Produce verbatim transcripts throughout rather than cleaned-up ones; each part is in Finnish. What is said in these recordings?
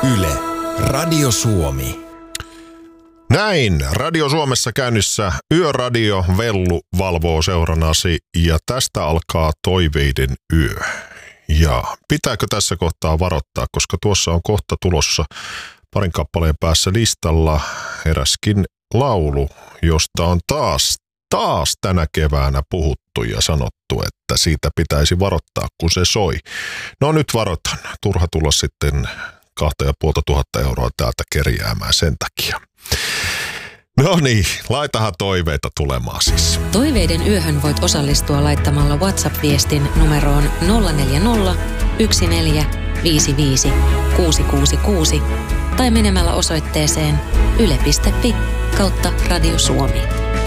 Yle, Radio Suomi. Näin, Radio Suomessa käynnissä Yöradio, Vellu valvoo seuranasi ja tästä alkaa Toiveiden yö. Ja pitääkö tässä kohtaa varoittaa, koska tuossa on kohta tulossa parin kappaleen päässä listalla eräskin laulu, josta on taas, taas tänä keväänä puhuttu ja sanottu, että siitä pitäisi varoittaa, kun se soi. No nyt varoitan, turha tulla sitten kahta ja puolta tuhatta euroa täältä kerjäämään sen takia. No niin, laitahan toiveita tulemaan siis. Toiveiden yöhön voit osallistua laittamalla WhatsApp-viestin numeroon nolla neljä nolla, yksi neljä, viisi viisi, kuusi kuusi kuusi tai menemällä osoitteeseen yle piste fi kautta Radio Suomi.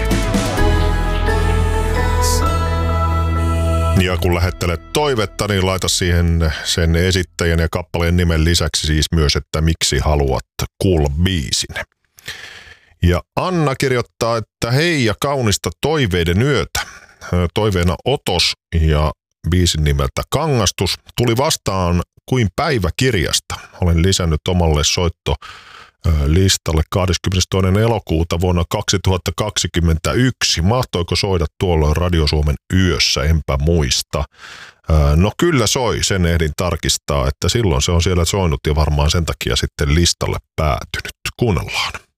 Ja kun lähettelet toivetta, niin laita siihen sen esittäjän ja kappaleen nimen lisäksi siis myös, että miksi haluat kuulla biisin. Ja Anna kirjoittaa, että hei ja kaunista Toiveiden yötä. Toiveena Otos ja biisin nimeltä Kangastus tuli vastaan kuin päiväkirjasta. Olen lisännyt omalle soittolistalle kahdeskymmenestoinen elokuuta vuonna kaksituhattakaksikymmentäyksi. Mahtoiko soida tuolloin Radio Suomen yössä, enpä muista. No kyllä soi, sen ehdin tarkistaa, että silloin se on siellä soinut ja varmaan sen takia sitten listalle päätynyt. Kuunnellaan.